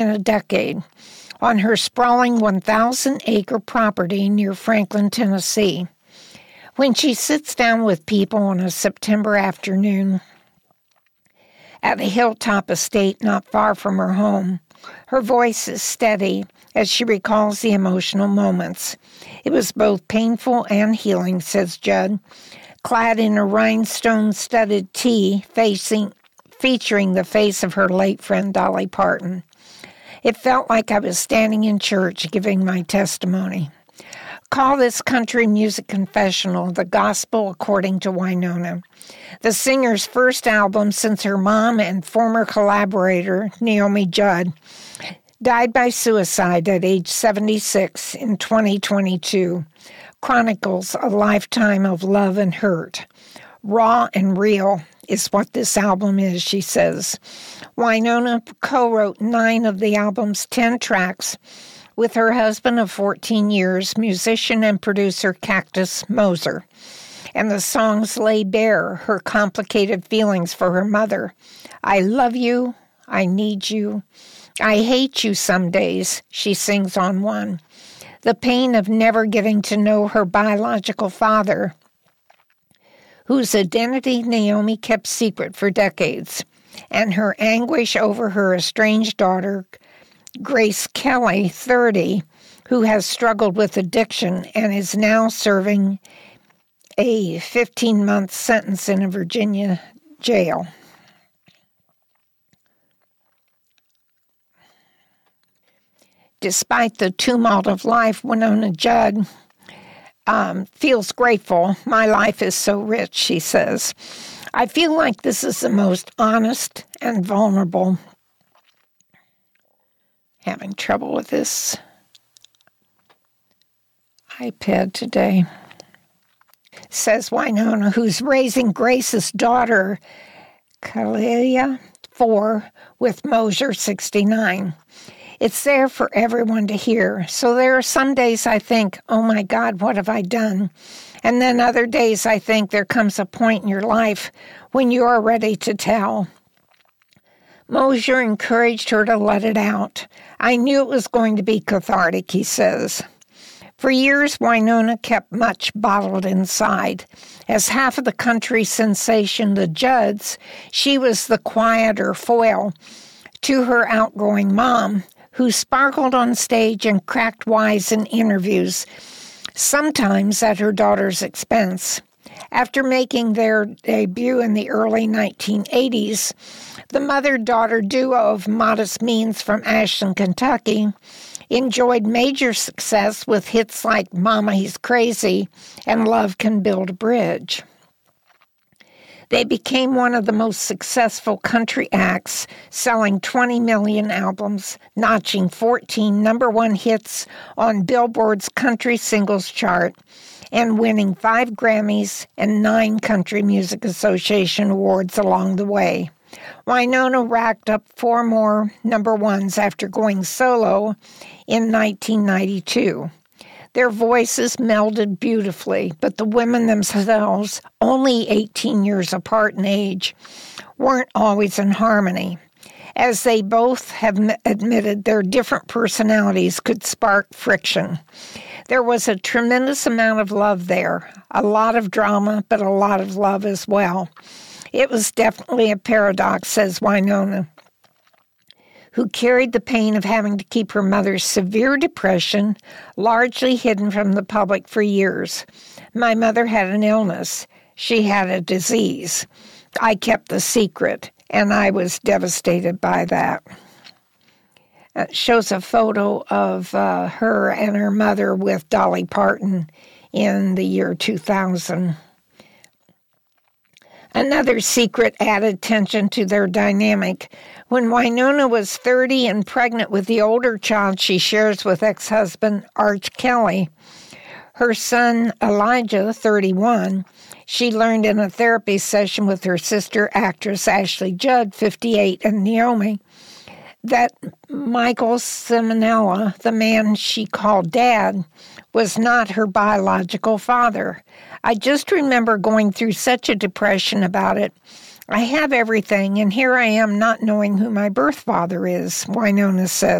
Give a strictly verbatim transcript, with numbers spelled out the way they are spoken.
in a decade on her sprawling one thousand acre property near Franklin, Tennessee. When she sits down with people on a September afternoon at a hilltop estate not far from her home, her voice is steady as she recalls the emotional moments. It was both painful and healing, says Judd, clad in a rhinestone-studded tee facing, featuring the face of her late friend Dolly Parton. It felt like I was standing in church giving my testimony. Call this country music confessional The Gospel According to Wynonna, the singer's first album since her mom and former collaborator, Naomi Judd, died by suicide at age seventy-six in twenty twenty-two, chronicles a lifetime of love and hurt. Raw and real is what this album is, she says. Wynonna co-wrote nine of the album's ten tracks with her husband of fourteen years, musician and producer Cactus Moser. And the songs lay bare her complicated feelings for her mother. I love you, I need you, I hate you some days, she sings on one. The pain of never getting to know her biological father, whose identity Naomi kept secret for decades, and her anguish over her estranged daughter, Grace Kelly, thirty, who has struggled with addiction and is now serving a fifteen-month sentence in a Virginia jail. Despite the tumult of life, Wynonna Judd um, feels grateful. My life is so rich, she says. I feel like this is the most honest and vulnerable. Having trouble with this iPad today. Says Wynonna, who's raising Grace's daughter, Kalia, four, with Moser, sixty-nine. It's there for everyone to hear. So there are some days I think, oh my God, what have I done? And then other days I think there comes a point in your life when you are ready to tell. Moser encouraged her to let it out. I knew it was going to be cathartic, he says. For years, Wynonna kept much bottled inside. As half of the country sensation, the Judds, she was the quieter foil to her outgoing mom, who sparkled on stage and cracked wise in interviews, sometimes at her daughter's expense. After making their debut in the early nineteen eighties, the mother-daughter duo of modest means from Ashland, Kentucky, enjoyed major success with hits like Mama He's Crazy and Love Can Build a Bridge. They became one of the most successful country acts, selling twenty million albums, notching fourteen number one hits on Billboard's Country Singles Chart, and winning five Grammys and nine Country Music Association awards along the way. Wynonna racked up four more number ones after going solo in nineteen ninety-two. Their voices melded beautifully, but the women themselves, only eighteen years apart in age, weren't always in harmony. As they both have admitted, their different personalities could spark friction. There was a tremendous amount of love there, a lot of drama, but a lot of love as well. It was definitely a paradox, says Wynonna, who carried the pain of having to keep her mother's severe depression largely hidden from the public for years. My mother had an illness. She had a disease. I kept the secret, and I was devastated by that. It shows a photo of uh, her and her mother with Dolly Parton in the year two thousand. Another secret added tension to their dynamic. When Wynonna was thirty and pregnant with the older child she shares with ex-husband Arch Kelly, her son Elijah, thirty-one, she learned in a therapy session with her sister actress Ashley Judd, fifty-eight, and Naomi, that Michael Simonella, the man she called Dad, was not her biological father. I just remember going through such a depression about it. I have everything, and here I am not knowing who my birth father is, Wynonna says.